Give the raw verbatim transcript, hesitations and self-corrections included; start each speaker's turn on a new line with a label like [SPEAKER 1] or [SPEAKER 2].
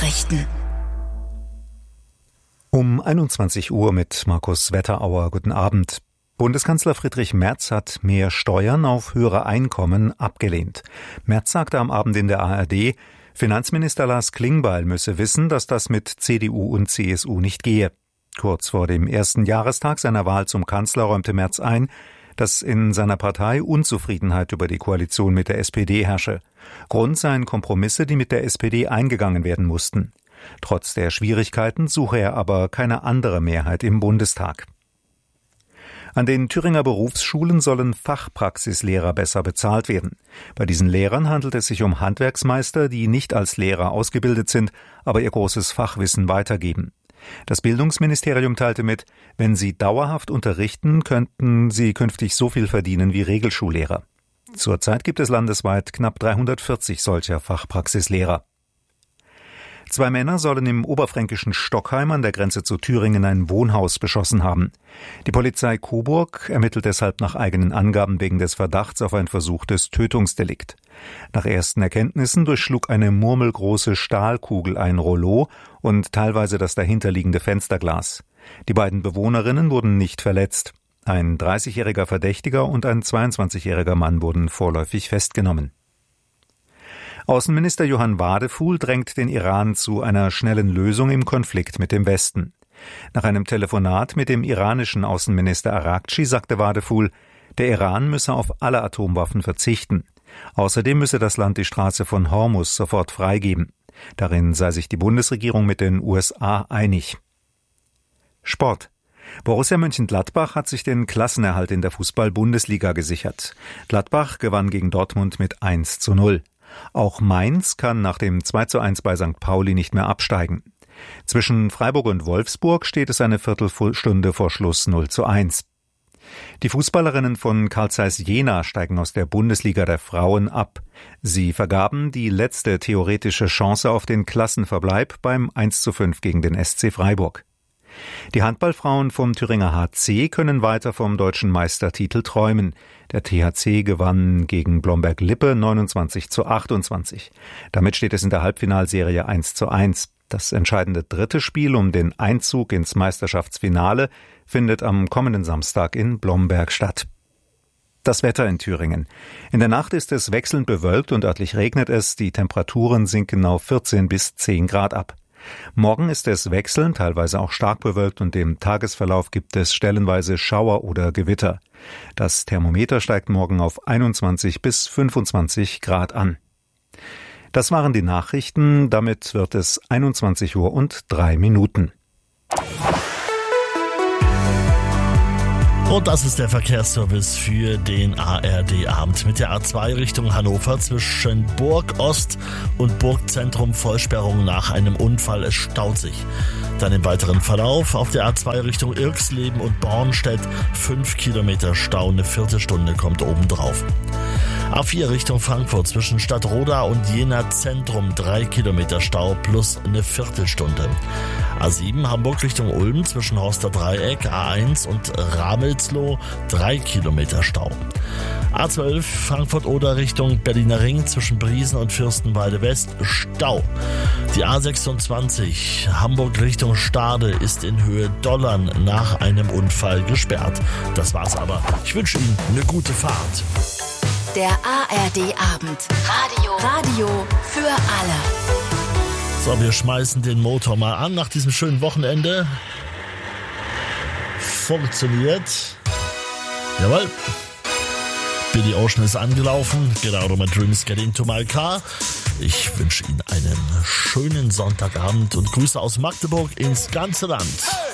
[SPEAKER 1] Nachrichten.
[SPEAKER 2] Um einundzwanzig Uhr mit Markus Wetterauer. Guten Abend. Bundeskanzler Friedrich Merz hat mehr Steuern auf höhere Einkommen abgelehnt. Merz sagte am Abend in der A R D, Finanzminister Lars Klingbeil müsse wissen, dass das mit C D U und C S U nicht gehe. Kurz vor dem ersten Jahrestag seiner Wahl zum Kanzler räumte Merz ein, dass in seiner Partei Unzufriedenheit über die Koalition mit der S P D herrsche. Grund seien Kompromisse, die mit der S P D eingegangen werden mussten. Trotz der Schwierigkeiten suche er aber keine andere Mehrheit im Bundestag. An den Thüringer Berufsschulen sollen Fachpraxislehrer besser bezahlt werden. Bei diesen Lehrern handelt es sich um Handwerksmeister, die nicht als Lehrer ausgebildet sind, aber ihr großes Fachwissen weitergeben. Das Bildungsministerium teilte mit, wenn sie dauerhaft unterrichten, könnten sie künftig so viel verdienen wie Regelschullehrer. Zurzeit gibt es landesweit knapp dreihundertvierzig solcher Fachpraxislehrer. Zwei Männer sollen im oberfränkischen Stockheim an der Grenze zu Thüringen ein Wohnhaus beschossen haben. Die Polizei Coburg ermittelt deshalb nach eigenen Angaben wegen des Verdachts auf ein versuchtes Tötungsdelikt. Nach ersten Erkenntnissen durchschlug eine murmelgroße Stahlkugel ein Rollo und teilweise das dahinterliegende Fensterglas. Die beiden Bewohnerinnen wurden nicht verletzt. Ein dreißigjähriger Verdächtiger und ein zweiundzwanzigjähriger Mann wurden vorläufig festgenommen. Außenminister Johann Wadefuhl drängt den Iran zu einer schnellen Lösung im Konflikt mit dem Westen. Nach einem Telefonat mit dem iranischen Außenminister Araghchi sagte Wadefuhl, der Iran müsse auf alle Atomwaffen verzichten. Außerdem müsse das Land die Straße von Hormuz sofort freigeben. Darin sei sich die Bundesregierung mit den U S A einig. Sport. Borussia Mönchengladbach hat sich den Klassenerhalt in der Fußball-Bundesliga gesichert. Gladbach gewann gegen Dortmund mit eins zu null. Auch Mainz kann nach dem zwei zu eins bei Sankt Pauli nicht mehr absteigen. Zwischen Freiburg und Wolfsburg steht es eine Viertelstunde vor Schluss null zu eins. Die Fußballerinnen von Carl Zeiss Jena steigen aus der Bundesliga der Frauen ab. Sie vergaben die letzte theoretische Chance auf den Klassenverbleib beim eins zu fünf gegen den S C Freiburg. Die Handballfrauen vom Thüringer H C können weiter vom deutschen Meistertitel träumen. Der T H C gewann gegen Blomberg-Lippe neunundzwanzig zu achtundzwanzig. Damit steht es in der Halbfinalserie eins zu eins. Das entscheidende dritte Spiel um den Einzug ins Meisterschaftsfinale findet am kommenden Samstag in Blomberg statt. Das Wetter in Thüringen. In der Nacht ist es wechselnd bewölkt und örtlich regnet es. Die Temperaturen sinken auf vierzehn bis zehn Grad ab. Morgen ist es wechselnd, teilweise auch stark bewölkt und im Tagesverlauf gibt es stellenweise Schauer oder Gewitter. Das Thermometer steigt morgen auf einundzwanzig bis fünfundzwanzig Grad an. Das waren die Nachrichten, damit wird es einundzwanzig Uhr und drei Minuten.
[SPEAKER 3] Und das ist der Verkehrsservice für den A R D-Abend. Mit der A zwei Richtung Hannover zwischen Burg Ost und Burgzentrum Vollsperrung nach einem Unfall. Es staut sich. Dann im weiteren Verlauf auf der A zwei Richtung Irxleben und Bornstedt fünf Kilometer Stau, eine Viertelstunde kommt obendrauf. A vier Richtung Frankfurt zwischen Stadtroda und Jena Zentrum drei Kilometer Stau plus eine Viertelstunde. A sieben Hamburg Richtung Ulm zwischen Horster Dreieck, A eins und Ramelsloh drei Kilometer Stau. A zwölf Frankfurt-Oder Richtung Berliner Ring zwischen Briesen und Fürstenwalde West Stau. Die A sechsundzwanzig Hamburg Richtung Stade ist in Höhe Dollern nach einem Unfall gesperrt. Das war's aber. Ich wünsche Ihnen eine gute Fahrt.
[SPEAKER 1] Der A R D-Abend. Radio. Radio für alle.
[SPEAKER 3] So, wir schmeißen den Motor mal an nach diesem schönen Wochenende. Funktioniert. Jawohl. Billy Ocean ist angelaufen. Get out of my dreams, get into my car. Ich wünsche Ihnen einen schönen Sonntagabend und Grüße aus Magdeburg ins ganze Land.